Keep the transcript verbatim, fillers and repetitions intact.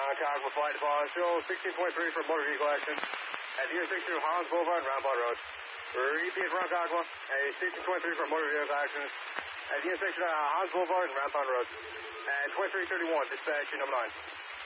Ronkonkoma, flight to Boston, sixteen point three for motor vehicle action at the intersection of Hollands Boulevard and Roundabout Road. Repeat Ronkonkoma, a sixteen point three for motor vehicle action at the intersection of Hollands Boulevard and Roundabout Road. And twenty-three thirty-one, dispatch number nine.